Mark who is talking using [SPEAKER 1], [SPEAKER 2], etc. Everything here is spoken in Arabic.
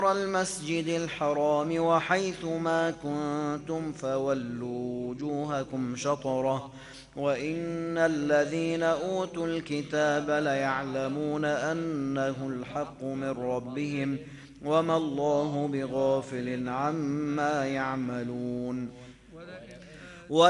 [SPEAKER 1] المسجد الحرام وحيث ما كنتم فولوا وجوهكم شطرة وإن الذين أوتوا الكتاب ليعلمون أنه الحق من ربهم وما الله بغافل عما يعملون